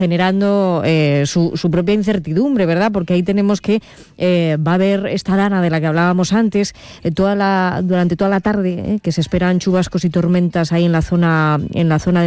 generando su propia incertidumbre, ¿verdad? Porque ahí tenemos que va a haber esta dana de la que hablábamos antes durante toda la tarde, que se esperan chubascos y tormentas ahí en la zona